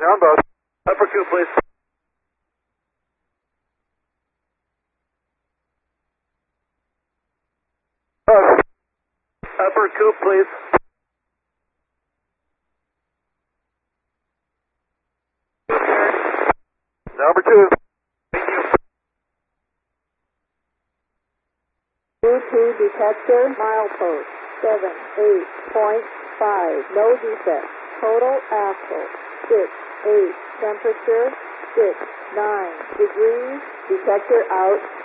on both. Upper coupe, please. Upper coupe, please. Number 2. Thank you. U2 detector, milepost 78.5, no defect. Total axle 6.8, temperature 6.9 degrees, detector out.